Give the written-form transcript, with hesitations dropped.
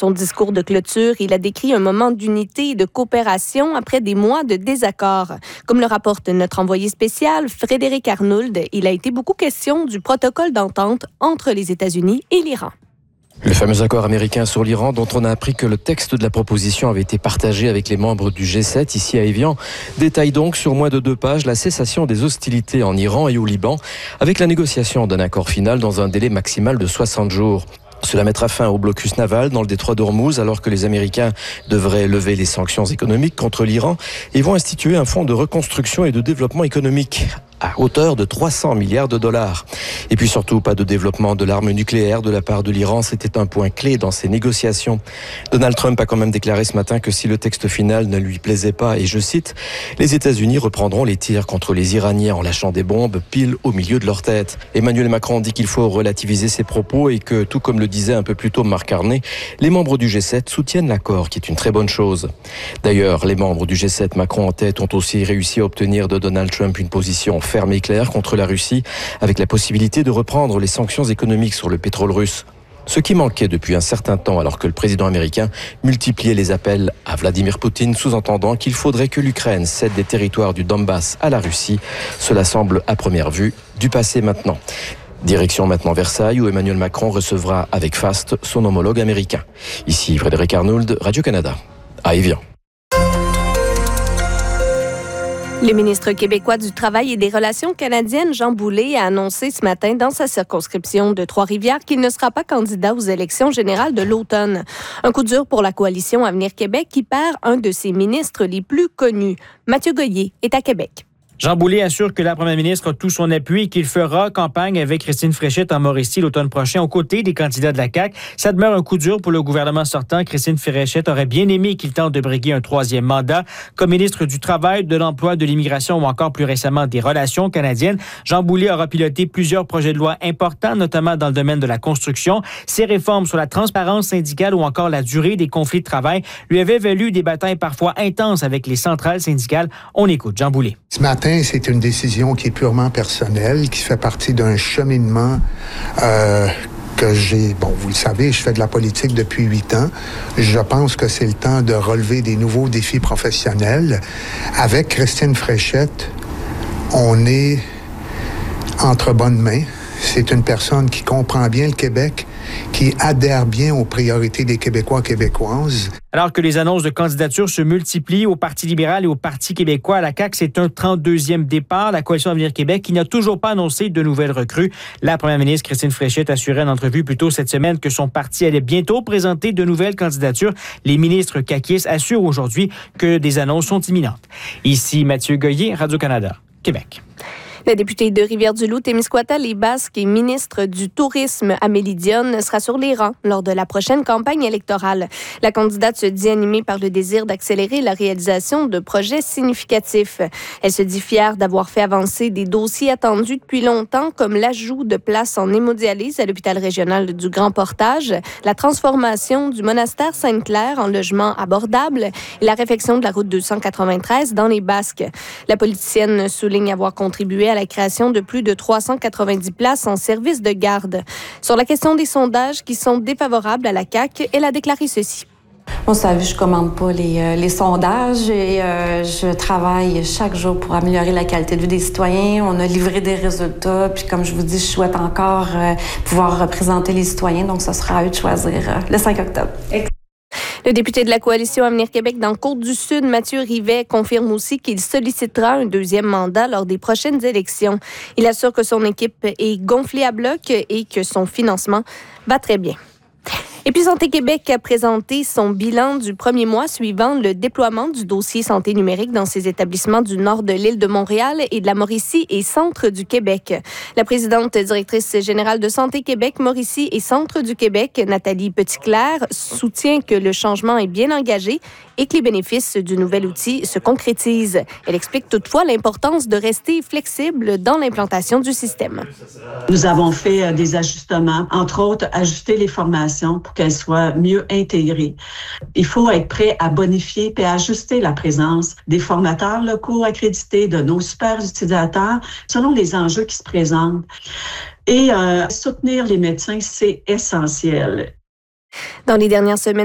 son discours de clôture, il a décrit un moment d'unité et de coopération après des mois de désaccords. Comme le rapporte notre envoyé spécial, Frédéric Arnould, il a été beaucoup question du protocole d'entente entre les États-Unis et l'Iran. Le fameux accord américain sur l'Iran, dont on a appris que le texte de la proposition avait été partagé avec les membres du G7 ici à Évian, détaille donc sur moins de 2 pages la cessation des hostilités en Iran et au Liban, avec la négociation d'un accord final dans un délai maximal de 60 jours. Cela mettra fin au blocus naval dans le détroit d'Ormuz, alors que les Américains devraient lever les sanctions économiques contre l'Iran et vont instituer un fonds de reconstruction et de développement économique à hauteur de 300 milliards de dollars. Et puis surtout, pas de développement de l'arme nucléaire de la part de l'Iran. C'était un point clé dans ces négociations. Donald Trump a quand même déclaré ce matin que si le texte final ne lui plaisait pas, et je cite, « Les États-Unis reprendront les tirs contre les Iraniens en lâchant des bombes pile au milieu de leur tête ». Emmanuel Macron dit qu'il faut relativiser ses propos et que, tout comme le disait un peu plus tôt Mark Carney, les membres du G7 soutiennent l'accord, qui est une très bonne chose. D'ailleurs, les membres du G7, Macron en tête, ont aussi réussi à obtenir de Donald Trump une position ferme et claire contre la Russie, avec la possibilité de reprendre les sanctions économiques sur le pétrole russe. Ce qui manquait depuis un certain temps, alors que le président américain multipliait les appels à Vladimir Poutine, sous-entendant qu'il faudrait que l'Ukraine cède des territoires du Donbass à la Russie. Cela semble, à première vue, du passé maintenant. Direction maintenant Versailles, où Emmanuel Macron recevra avec faste son homologue américain. Ici Frédéric Arnould, Radio-Canada, à Évian. Le ministre québécois du Travail et des Relations canadiennes, Jean Boulet, a annoncé ce matin dans sa circonscription de Trois-Rivières qu'il ne sera pas candidat aux élections générales de l'automne. Un coup dur pour la coalition Avenir Québec qui perd un de ses ministres les plus connus. Mathieu Goyer est à Québec. Jean Boulet assure que la première ministre a tout son appui et qu'il fera campagne avec Christine Fréchette en Mauricie l'automne prochain aux côtés des candidats de la CAQ. Ça demeure un coup dur pour le gouvernement sortant. Christine Fréchette aurait bien aimé qu'il tente de briguer un 3e mandat. Comme ministre du Travail, de l'Emploi, de l'Immigration ou encore plus récemment des Relations canadiennes, Jean Boulet aura piloté plusieurs projets de loi importants, notamment dans le domaine de la construction. Ses réformes sur la transparence syndicale ou encore la durée des conflits de travail lui avaient valu des batailles parfois intenses avec les centrales syndicales. On écoute Jean Boulet. Ce matin, c'est une décision qui est purement personnelle, qui fait partie d'un cheminement que j'ai... Bon, vous le savez, je fais de la politique depuis 8 ans. Je pense que c'est le temps de relever des nouveaux défis professionnels. Avec Christine Fréchette, on est entre bonnes mains. C'est une personne qui comprend bien le Québec, qui adhère bien aux priorités des Québécois et Québécoises. Alors que les annonces de candidature se multiplient au Parti libéral et au Parti québécois, à la CAQ, c'est un 32e départ. La Coalition Avenir Québec qui n'a toujours pas annoncé de nouvelles recrues. La première ministre Christine Fréchette assurait en entrevue plus tôt cette semaine que son parti allait bientôt présenter de nouvelles candidatures. Les ministres caquistes assurent aujourd'hui que des annonces sont imminentes. Ici Mathieu Goyer, Radio-Canada, Québec. La députée de Rivière-du-Loup, Témiscouata-les-Basques et ministre du Tourisme, Amélie Dionne, sera sur les rangs lors de la prochaine campagne électorale. La candidate se dit animée par le désir d'accélérer la réalisation de projets significatifs. Elle se dit fière d'avoir fait avancer des dossiers attendus depuis longtemps, comme l'ajout de places en hémodialyse à l'hôpital régional du Grand Portage, la transformation du monastère Sainte-Claire en logement abordable et la réfection de la route 293 dans les Basques. La politicienne souligne avoir contribué à la création de plus de 390 places en service de garde. Sur la question des sondages qui sont défavorables à la CAQ, elle a déclaré ceci. Vous savez, je commande pas les sondages et je travaille chaque jour pour améliorer la qualité de vie des citoyens. On a livré des résultats, puis comme je vous dis, je souhaite encore pouvoir représenter les citoyens, donc ce sera à eux de choisir le 5 octobre. Le député de la Coalition Avenir Québec dans Côte-du-Sud, Mathieu Rivet, confirme aussi qu'il sollicitera un 2e mandat lors des prochaines élections. Il assure que son équipe est gonflée à bloc et que son financement va très bien. Et puis Santé Québec a présenté son bilan du premier mois suivant le déploiement du dossier santé numérique dans ses établissements du nord de l'île de Montréal et de la Mauricie et centre du Québec. La présidente directrice générale de Santé Québec, Mauricie et centre du Québec, Nathalie Petitclerc, soutient que le changement est bien engagé et que les bénéfices du nouvel outil se concrétisent. Elle explique toutefois l'importance de rester flexible dans l'implantation du système. Nous avons fait des ajustements, entre autres ajuster les formations pour qu'elles soient mieux intégrées. Il faut être prêt à bonifier et à ajuster la présence des formateurs locaux accrédités, de nos super utilisateurs, selon les enjeux qui se présentent. Et soutenir les médecins, c'est essentiel. Dans les dernières semaines,